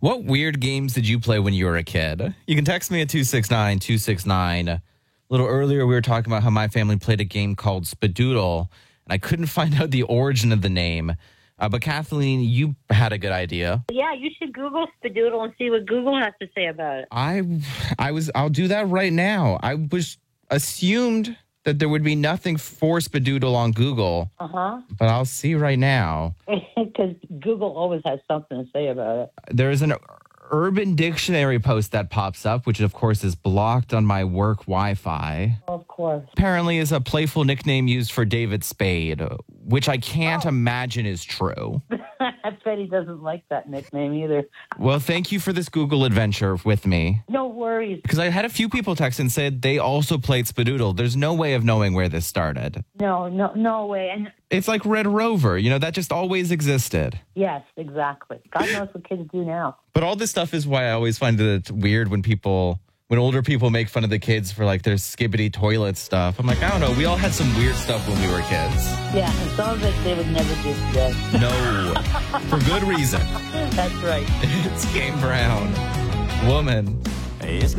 What weird games did you play when you were a kid? You can text me at 269-269. A little earlier, we were talking about how my family played a game called Spadoodle, and I couldn't find out the origin of the name. But Kathleen, you had a good idea. Yeah, you should Google Spadoodle and see what Google has to say about it. I'll do that right now. I was assumed that there would be nothing for Spadoodle on Google. But I'll see right now. Because Google always has something to say about it. There is an Urban Dictionary post that pops up, which of course is blocked on my work Wi-Fi. Of course. Apparently is a playful nickname used for David Spade, which I can't imagine is true. I bet he doesn't like that nickname either. Well, thank you for this Google adventure with me. No worries. Because I had a few people text and said they also played Spadoodle. There's no way of knowing where this started. No way. And it's like Red Rover, that just always existed. yes, exactly. God knows what kids do now. But all this stuff is why I always find it weird when older people make fun of the kids for like their skibbity toilet stuff. I'm like, I don't know. We all had some weird stuff when we were kids. Yeah, and some of it they would never do today. No, for good reason. That's right. It's Kane Brown. Woman. Hey, it's